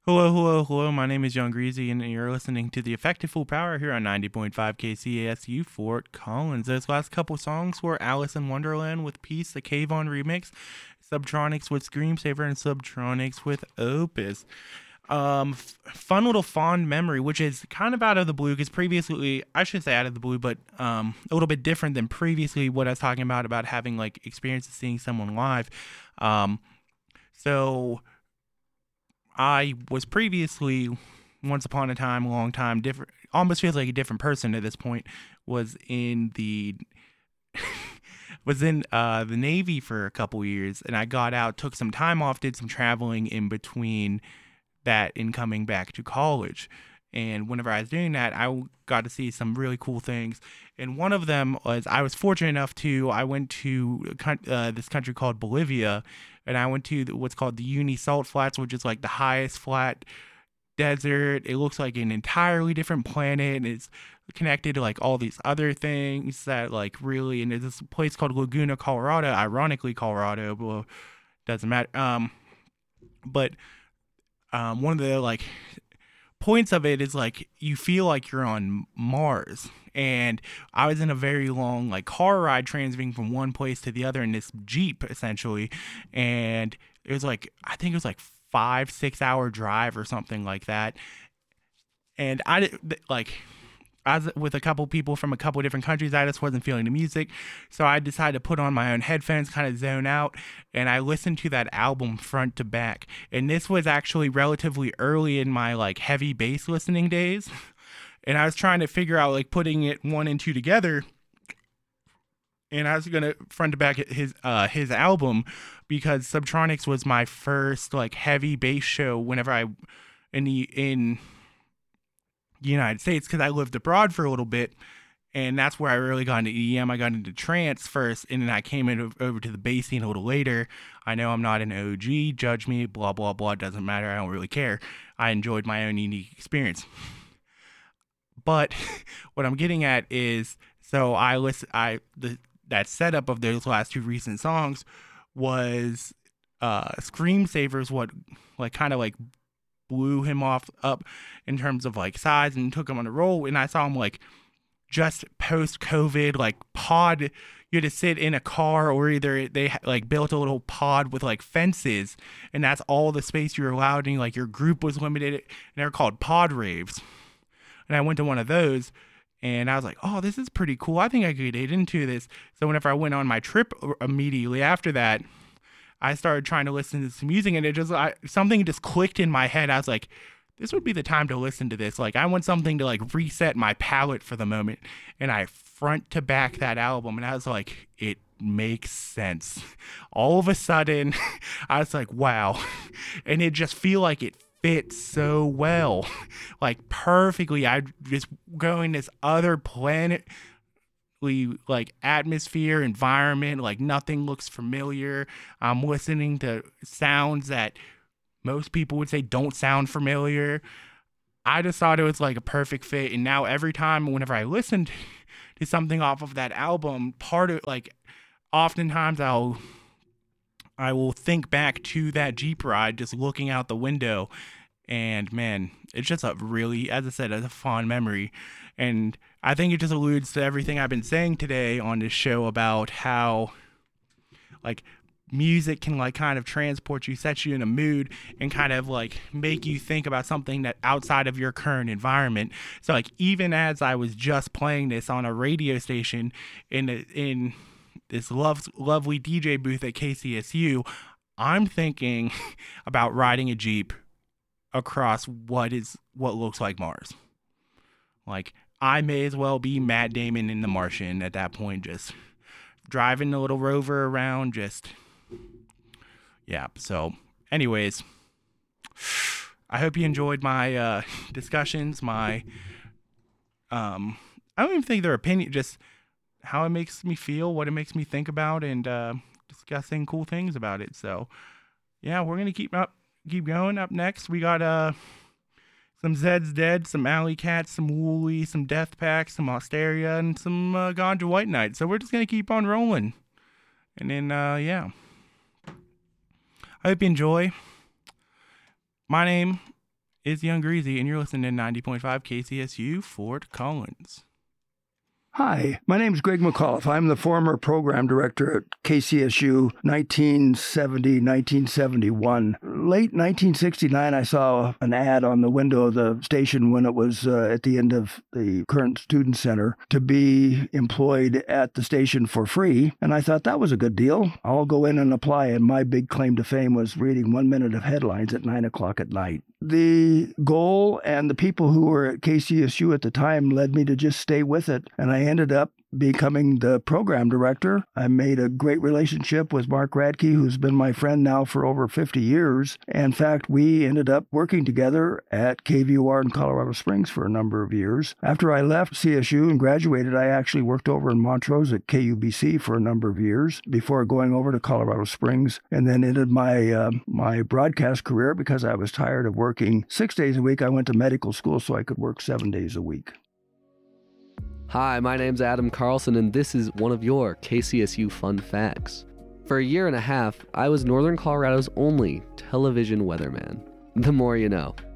Hello, hello, hello. My name is Young Greasy, and you're listening to the Effective Full Power here on 90.5 KCASU Fort Collins. Those last couple songs were Alice in Wonderland with Peace, the Cave On remix, Subtronics with Screamsaver, and Subtronics with Opus. Fun little fond memory, which is kind of out of the blue, because previously, I should say out of the blue, but a little bit different than previously what I was talking about having like experiences seeing someone live. Um, so I was previously, once upon a time, a long time, different. Almost feels like a different person at this point. Was in the was in the Navy for a couple years, and I got out, took some time off, did some traveling in between that and coming back to college. And whenever I was doing that, I got to see some really cool things. And one of them was I was fortunate enough to I went to this country called Bolivia, and I went to what's called the Uni Salt Flats, which is like the highest flat desert. It looks like an entirely different planet, and it's connected to like all these other things that like really. And there's this place called Laguna, Colorado. Ironically, Colorado, but doesn't matter. But one of the like points of it is like you feel like you're on Mars. And I was in a very long like car ride transiting from one place to the other in this Jeep essentially. And it was like I think it was like 5 6 hour drive or something like that. And I like I was with a couple people from a couple different countries. I just wasn't feeling the music. So I decided to put on my own headphones, kind of zone out, and I listened to that album front to back. And this was actually relatively early in my like heavy bass listening days. And I was trying to figure out like putting it one and two together. And I was gonna front to back his album because Subtronics was my first like heavy bass show whenever I in United States because I lived abroad for a little bit, and that's where I really got into EDM. I got into trance first, and then I came over to the bass scene a little later. I know I'm not an OG, judge me, blah blah blah. Doesn't matter. I don't really care. I enjoyed my own unique experience. But what I'm getting at is, so I listen. That setup of those last two recent songs was Scream Savers. What like kind of like blew him off up in terms of like size and took him on a roll. And I saw him like just post COVID, like pod. You had to sit in a car, or either they like built a little pod with like fences, and that's all the space you were allowed. And like your group was limited, and they're called pod raves. And I went to one of those, and I was like, "Oh, this is pretty cool. I think I could get into this." So whenever I went on my trip immediately after that, I started trying to listen to some music, and something just clicked in my head. I was like, this would be the time to listen to this. Like, I want something to like reset my palette for the moment. And I front to back that album, and I was like, it makes sense. All of a sudden, I was like, wow. And it just feel like it fits so well, like perfectly. I just going this other planet like atmosphere, environment, like nothing looks familiar. I'm listening to sounds that most people would say don't sound familiar. I just thought it was like a perfect fit. And now every time whenever I listen to something off of that album, part of like oftentimes I will think back to that Jeep ride just looking out the window, and man, it's just a really, as I said, a fond memory. And I think it just alludes to everything I've been saying today on this show about how like music can like kind of transport you, set you in a mood, and kind of like make you think about something that outside of your current environment. So like even as I was just playing this on a radio station in this lovely DJ booth at KCSU, I'm thinking about riding a Jeep across what looks like Mars. Like I may as well be Matt Damon in The Martian at that point, just driving the little rover around, just yeah. So, anyways, I hope you enjoyed my discussions. My I don't even think their opinion, just how it makes me feel, what it makes me think about, and discussing cool things about it. So, yeah, we're gonna keep going. Up next, we got some Zed's Dead, some Alley Cats, some Wooly, some Death Pack, some Osteria, and some Ganja White Knight. So we're just gonna keep on rolling, and then yeah, I hope you enjoy. My name is Young Greasy, and you're listening to 90.5 KCSU Fort Collins. Hi, my name is Greg McAuliffe. I'm the former program director at KCSU 1970-1971. Late 1969, I saw an ad on the window of the station when it was at the end of the current student center to be employed at the station for free. And I thought that was a good deal. I'll go in and apply. And my big claim to fame was reading 1 minute of headlines at 9 o'clock at night. The goal and the people who were at KCSU at the time led me to just stay with it. And I ended up becoming the program director. I made a great relationship with Mark Radke, who's been my friend now for over 50 years. In fact, we ended up working together at KVOR in Colorado Springs for a number of years. After I left CSU and graduated, I actually worked over in Montrose at KUBC for a number of years before going over to Colorado Springs, and then ended my broadcast career because I was tired of working 6 days a week. I went to medical school so I could work 7 days a week. Hi, my name's Adam Carlson, and this is one of your KCSU Fun Facts. For a year and a half, I was Northern Colorado's only television weatherman. The more you know.